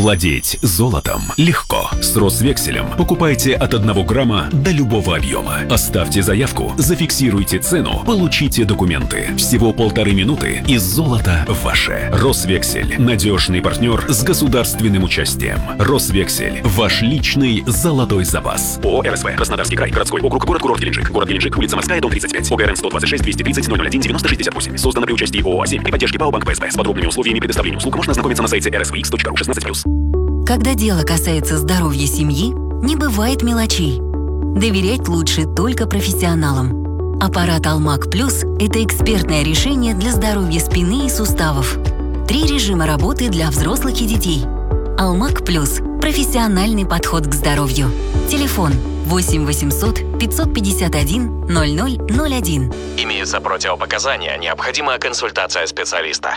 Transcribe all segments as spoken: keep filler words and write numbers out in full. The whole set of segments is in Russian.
Владеть золотом легко. С Росвекселем покупайте от одного грамма до любого объема. Оставьте заявку, зафиксируйте цену, получите документы. Всего полторы минуты, и золото ваше. Росвексель – надежный партнер с государственным участием. Росвексель – ваш личный золотой запас. ООО РСВ. Краснодарский край. Городской округ. Город-курорт Геленджик. Город Геленджик. Улица Морская, дом тридцать пять. ОГРН сто двадцать шесть двести тридцать ноль ноль один девяносто шестьдесят восемь. Создано при участии ООО «Азим» при поддержке ПАО «Банк ПСБ». С подробными условиями предоставления услуг можно ознакомиться на сайте эр эс ви икс точка ру шестнадцать плюс. Когда дело касается здоровья семьи, не бывает мелочей. Доверять лучше только профессионалам. Аппарат Алмак Плюс – это экспертное решение для здоровья спины и суставов. Три режима работы для взрослых и детей. Алмак Плюс – профессиональный подход к здоровью. Телефон восемь восемьсот пятьсот пятьдесят один ноль ноль ноль один. Имеются противопоказания, необходима консультация специалиста.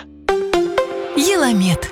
Еламед.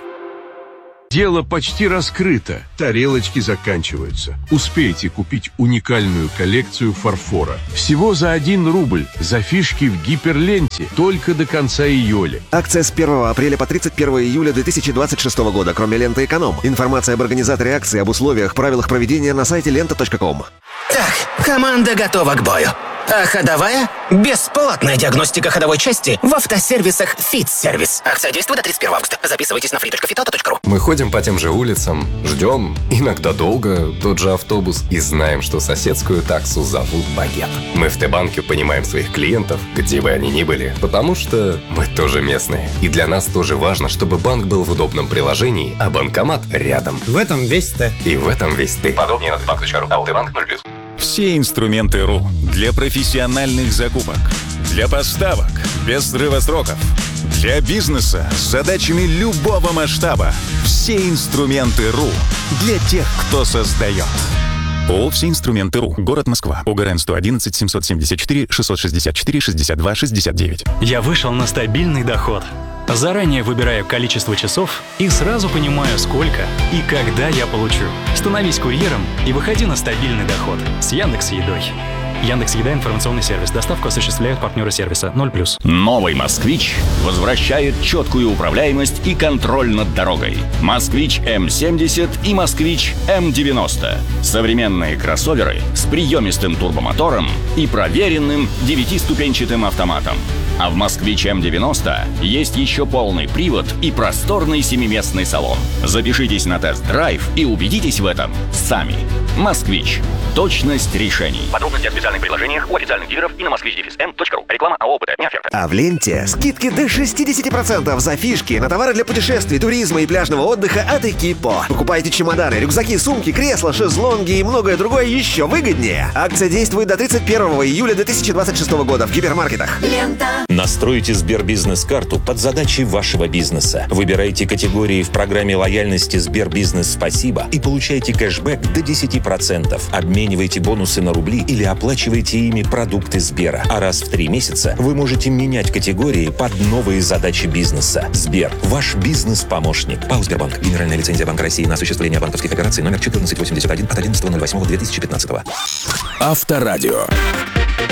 Дело почти раскрыто. Тарелочки заканчиваются. Успейте купить уникальную коллекцию фарфора. Всего за один рубль. За фишки в гиперленте. Только до конца июля. Акция с первого апреля по тридцать первого июля две тысячи двадцать шестого года. Кроме ленты «Эконом». Информация об организаторе акции, об условиях, правилах проведения на сайте лента точка ком. Так, команда готова к бою. А ходовая? Бесплатная диагностика ходовой части в автосервисах «Фитсервис». Акция действует до тридцать первого августа. Записывайтесь на фри точка фитауто точка ру. Мы ходим по тем же улицам, ждем, иногда долго, тот же автобус, и знаем, что соседскую таксу зовут Багет. Мы в Т-банке понимаем своих клиентов, где бы они ни были, потому что мы тоже местные. И для нас тоже важно, чтобы банк был в удобном приложении, а банкомат рядом. В этом весь Т. И в этом весь ты. Подробнее на т-банк точка ру. А Т-банк ноль плюс. Все инструменты РУ для профессиональных закупок, для поставок без срыва сроков, для бизнеса с задачами любого масштаба. Все инструменты РУ для тех, кто создает. ООО «Все инструменты РУ». Город Москва. ОГРН сто одиннадцать семьсот семьдесят четыре шестьсот шестьдесят четыре шестьдесят два шестьдесят девять. Я вышел на стабильный доход. Заранее выбираю количество часов и сразу понимаю, сколько и когда я получу. Становись курьером и выходи на стабильный доход с Яндекс.Едой. Яндекс.Еда — информационный сервис. Доставку осуществляют партнеры сервиса ноль плюс. Новый «Москвич» возвращает четкую управляемость и контроль над дорогой. «Москвич эм семьдесят» и «Москвич эм девяносто». Современные кроссоверы с приемистым турбомотором и проверенным девятиступенчатым автоматом. А в «Москвич эм девяносто» есть еще полный привод и просторный семиместный салон. Запишитесь на тест-драйв и убедитесь в этом сами. «Москвич». Точность решений. Подробности о специальных предложениях у официальных дилеров и на москвич эм точка ру. Реклама АО «ОПТ». Не оферта. А в ленте скидки до шестьдесят процентов за фишки на товары для путешествий, туризма и пляжного отдыха от Экипо. Покупайте чемоданы, рюкзаки, сумки, кресла, шезлонги и многое другое еще выгоднее. Акция действует до тридцать первого июля две тысячи двадцать шестого года в гипермаркетах. Лента. Настройте Сбербизнес-карту под задачи вашего бизнеса. Выбирайте категории в программе лояльности Сбербизнес Спасибо и получайте кэшбэк до десять процентов. Обменивайте бонусы на рубли или оплачивайте ими продукты Сбера. А раз в три месяца вы можете менять категории под новые задачи бизнеса. Сбер – ваш бизнес-помощник. ПАО «Сбербанк». Генеральная лицензия Банка России на осуществление банковских операций номер четырнадцать восемьдесят один от одиннадцатого ноль восьмого две тысячи пятнадцатого. Авторадио.